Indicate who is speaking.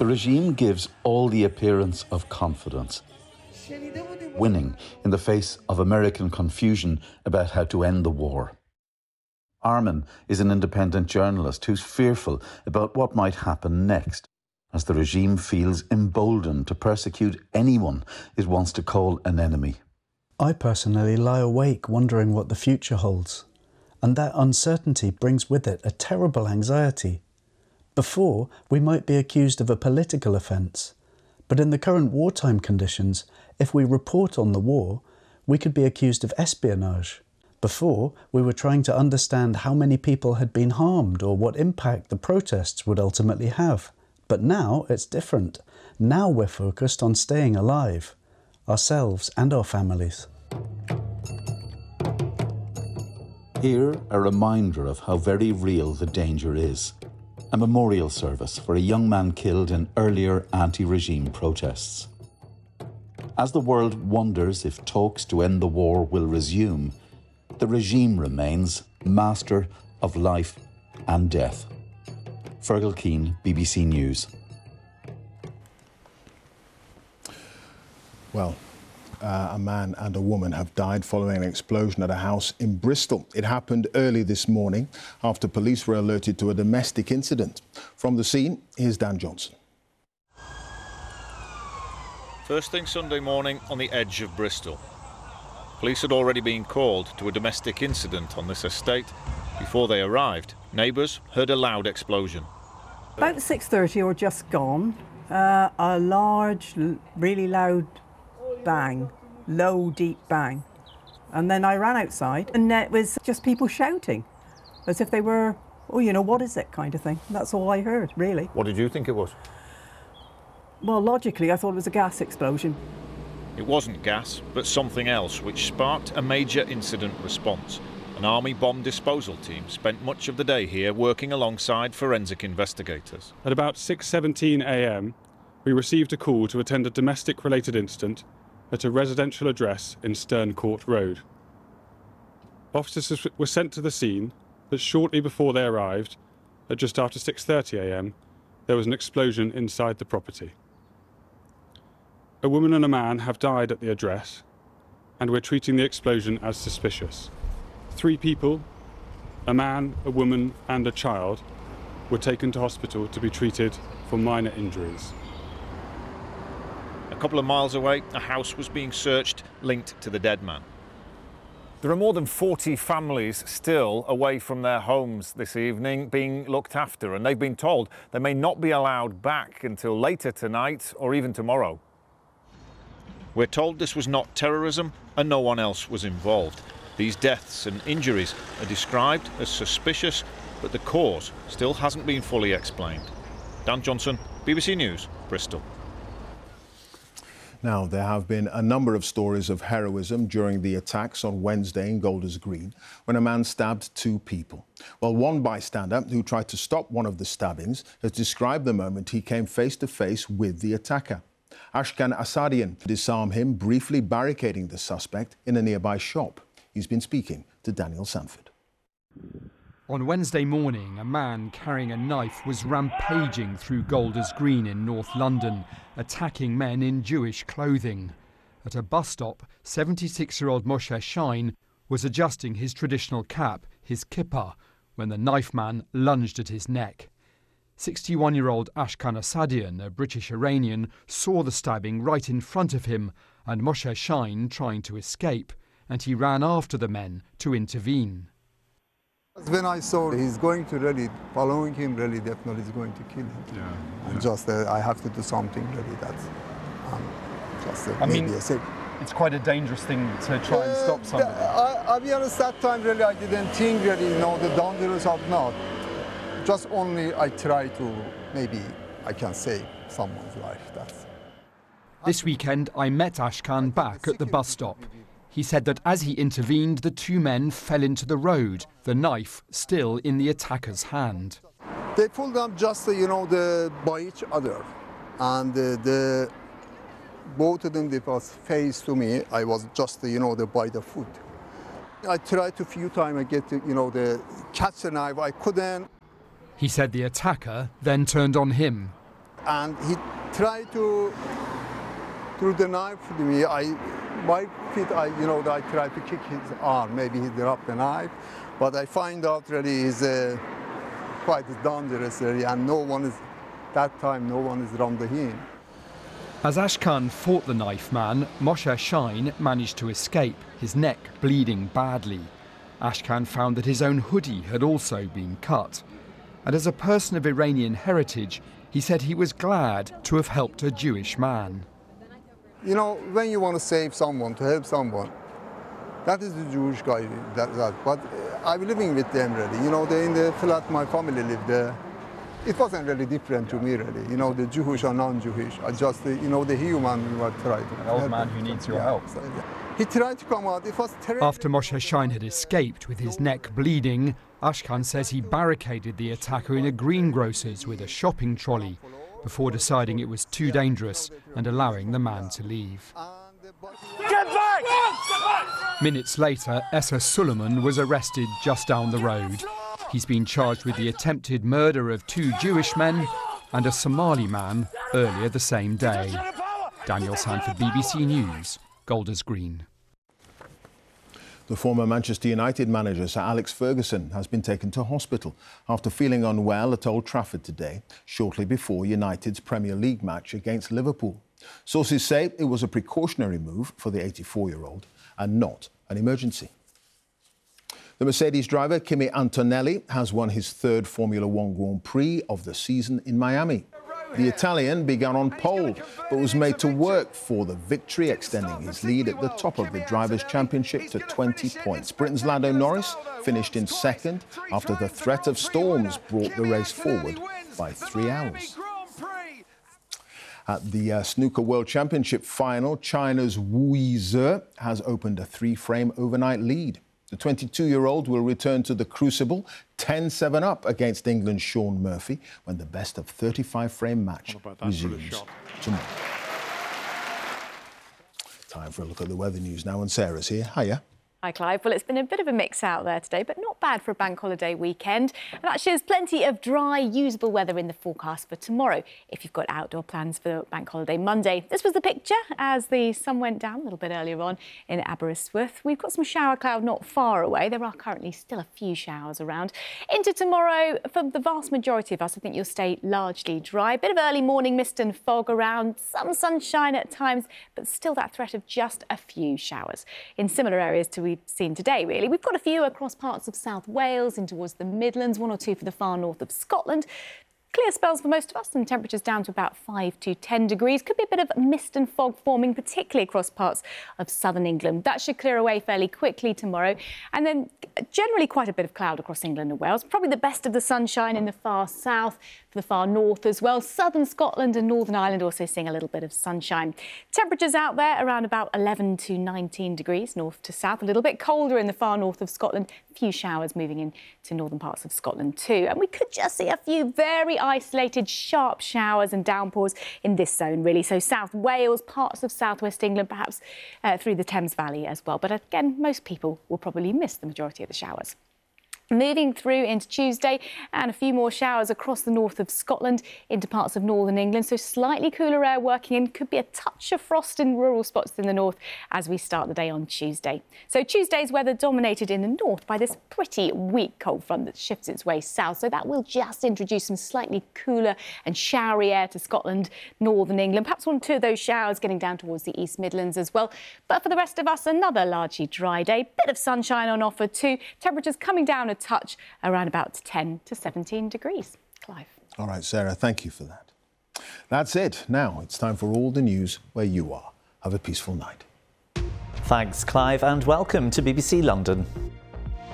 Speaker 1: The regime gives all the appearance of confidence, winning in the face of American confusion about how to end the war. Armin is an independent journalist who's fearful about what might happen next, as the regime feels emboldened to persecute anyone it wants to call an enemy.
Speaker 2: I personally lie awake wondering what the future holds, and that uncertainty brings with it a terrible anxiety. Before, we might be accused of a political offence, but in the current wartime conditions, if we report on the war, we could be accused of espionage. Before, we were trying to understand how many people had been harmed or what impact the protests would ultimately have. But now it's different. Now we're focused on staying alive, ourselves and our families.
Speaker 1: Here, a reminder of how very real the danger is. A memorial service for a young man killed in earlier anti-regime protests. As the world wonders if talks to end the war will resume, the regime remains master of life and death. Fergal Keane, BBC News.
Speaker 3: Well, a man and a woman have died following an explosion at a house in Bristol. It happened early this morning after police were alerted to a domestic incident. From the scene, here's Dan Johnson.
Speaker 4: First thing Sunday morning on the edge of Bristol. Police had already been called to a domestic incident on this estate. Before they arrived, neighbours heard a loud explosion.
Speaker 5: About 6:30 or just gone, a large, really loud bang, low, deep bang. And then I ran outside and it was just people shouting as if they were, oh, you know, what is it kind of thing. That's all I heard, really.
Speaker 4: What did you think it was?
Speaker 5: Well, logically, I thought it was a gas explosion.
Speaker 4: It wasn't gas, but something else, which sparked a major incident response. An army bomb disposal team spent much of the day here working alongside forensic investigators.
Speaker 6: At about 6:17 a.m, we received a call to attend a domestic-related incident at a residential address in Stern Court Road. Officers were sent to the scene, but shortly before they arrived, at just after 6:30 a.m, there was an explosion inside the property. A woman and a man have died at the address, and we're treating the explosion as suspicious. 3 people, a man, a woman and a child, were taken to hospital to be treated for minor injuries.
Speaker 4: A couple of miles away, a house was being searched linked to the dead man. There are more than 40 families still away from their homes this evening being looked after, and they've been told they may not be allowed back until later tonight or even tomorrow. We're told this was not terrorism and no one else was involved. These deaths and injuries are described as suspicious, but the cause still hasn't been fully explained. Dan Johnson, BBC News, Bristol.
Speaker 3: Now, there have been a number of stories of heroism during the attacks on Wednesday in Golders Green, when a man stabbed 2 people. Well, one bystander who tried to stop one of the stabbings has described the moment he came face to face with the attacker. Ashkan Asadian disarmed him, briefly barricading the suspect in a nearby shop. He's been speaking to Daniel Sanford.
Speaker 7: On Wednesday morning, a man carrying a knife was rampaging through Golders Green in North London, attacking men in Jewish clothing. At a bus stop, 76-year-old Moshe Shine was adjusting his traditional cap, his kippah, when the knife man lunged at his neck. 61-year-old Ashkan Asadian, a British Iranian, saw the stabbing right in front of him and Moshe Shine trying to escape, and he ran after the men to intervene.
Speaker 8: When I saw he's going to really, following him really definitely is going to kill him. Yeah. And just I have to do something really that's just maybe a safe.
Speaker 7: It's quite a dangerous thing to try and stop somebody.
Speaker 8: I'll be honest, that time really I didn't think really, you know, the dangerous of not. Just only I try to, maybe I can save someone's life. That's.
Speaker 7: This weekend I met Ashkan back at the bus stop. He said that as he intervened, the 2 men fell into the road, the knife still in the attacker's hand.
Speaker 8: They pulled them just, you know, by each other. And both of them, they was face to me. I was just, you know, by the foot. I tried a few times to get, you know, catch the knife. I couldn't.
Speaker 7: He said the attacker then turned on him.
Speaker 8: And he tried to through the knife to me. My feet, I tried to kick his arm. Maybe he dropped the knife, but I find out really is quite dangerous really, and no one is around him.
Speaker 7: As Ashkan fought the knife man, Moshe Shine managed to escape, his neck bleeding badly. Ashkan found that his own hoodie had also been cut. And as a person of Iranian heritage, he said he was glad to have helped a Jewish man.
Speaker 8: You know, when you want to save someone, to help someone, that is the Jewish guy. But I'm living with them really. You know, in the flat my family lived there. It wasn't really different to me really. You know, the Jewish or non-Jewish. I just, the human who tried to.
Speaker 7: An old man who needs your help.
Speaker 8: So, he tried to come out. It was terrible.
Speaker 7: After Moshe Shine had escaped with his neck bleeding, Ashkan says he barricaded the attacker in a greengrocer's with a shopping trolley before deciding it was too dangerous and allowing the man to leave.
Speaker 9: Get back!
Speaker 7: Minutes later, Essa Suleiman was arrested just down the road. He's been charged with the attempted murder of 2 Jewish men and a Somali man earlier the same day. Daniel Sanford, BBC News, Golders Green.
Speaker 3: The former Manchester United manager, Sir Alex Ferguson, has been taken to hospital after feeling unwell at Old Trafford today, shortly before United's Premier League match against Liverpool. Sources say it was a precautionary move for the 84-year-old and not an emergency. The Mercedes driver, Kimi Antonelli, has won his 3rd Formula One Grand Prix of the season in Miami. The Italian began on pole, but was made to work for the victory, extending his lead at the top of the Drivers' Championship to 20 points. Britain's Lando Norris finished in 2nd after the threat of storms brought the race forward by 3 hours. At the Snooker World Championship final, China's Wu Yizhe has opened a 3-frame overnight lead. The 22-year-old will return to the crucible 10-7 up against England's Shaun Murphy when the best of 35-frame match resumes tomorrow. Time for a look at the weather news now, and Sarah's here. Hiya.
Speaker 10: Hi, Clive. Well, it's been a bit of a mix out there today, but not bad for a bank holiday weekend. And actually, there's plenty of dry, usable weather in the forecast for tomorrow if you've got outdoor plans for bank holiday Monday. This was the picture as the sun went down a little bit earlier on in Aberystwyth. We've got some shower cloud not far away. There are currently still a few showers around. Into tomorrow, for the vast majority of us, I think you'll stay largely dry. A bit of early morning mist and fog around, some sunshine at times, but still that threat of just a few showers. In similar areas to we've seen today, really. We've got a few across parts of South Wales in towards the Midlands, 1 or 2 for the far north of Scotland. Clear spells for most of us and temperatures down to about 5 to 10 degrees. Could be a bit of mist and fog forming, particularly across parts of southern England. That should clear away fairly quickly tomorrow. And then generally quite a bit of cloud across England and Wales. Probably the best of the sunshine in the far south, for the far north as well. Southern Scotland and Northern Ireland also seeing a little bit of sunshine. Temperatures out there around about 11 to 19 degrees north to south. A little bit colder in the far north of Scotland. A few showers moving in to northern parts of Scotland too. And we could just see a few very isolated sharp showers and downpours in this zone really. So South Wales, parts of southwest England, perhaps through the Thames Valley as well. But again, most people will probably miss the majority of the showers. Moving through into Tuesday and a few more showers across the north of Scotland into parts of northern England. So slightly cooler air working in. Could be a touch of frost in rural spots in the north as we start the day on Tuesday. So Tuesday's weather dominated in the north by this pretty weak cold front that shifts its way south. So that will just introduce some slightly cooler and showery air to Scotland, northern England. Perhaps 1 or 2 of those showers getting down towards the East Midlands as well. But for the rest of us, another largely dry day. Bit of sunshine on offer too. Temperatures coming down a touch around about 10 to 17 degrees. Clive.
Speaker 3: All right, Sarah, thank you for that. That's it. Now it's time for all the news where you are. Have a peaceful night.
Speaker 11: Thanks, Clive, and welcome to BBC London.